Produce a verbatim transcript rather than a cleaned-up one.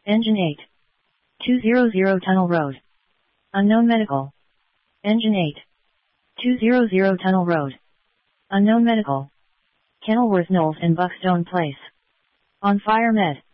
Engine eight. two hundred Tunnel Road. Unknown medical. Engine eight. two hundred Tunnel Road. Unknown medical. Kenilworth Knowles and Buckstone Place. On Fire Med.